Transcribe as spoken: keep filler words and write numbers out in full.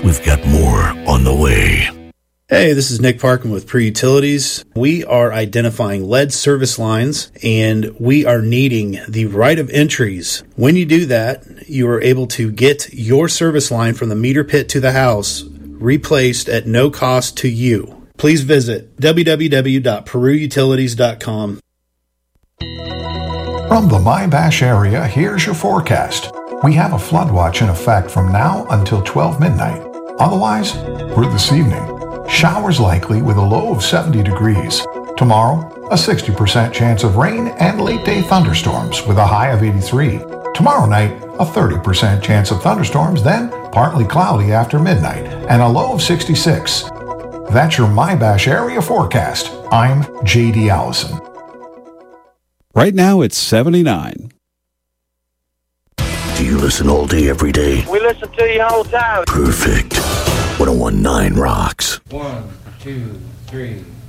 We've got more on the way. Hey, this is Nick Parkin with Pure Utilities. We are identifying lead service lines, and we are needing the right of entries. When you do that, you are able to get your service line from the meter pit to the house replaced at no cost to you. Please visit w w w dot peru utilities dot com. From the MyBash area, here's your forecast. We have a flood watch in effect from now until twelve midnight. Otherwise, for this evening, showers likely with a low of seventy degrees. Tomorrow, a sixty percent chance of rain and late-day thunderstorms with a high of eighty-three. Tomorrow night, a thirty percent chance of thunderstorms, then partly cloudy after midnight and a low of sixty-six. That's your MyBash area forecast. I'm J D Allison. Right now, it's seventy-nine. Do you listen all day, every day? We listen to you all the time. Perfect. one oh one point nine rocks. One, two, three.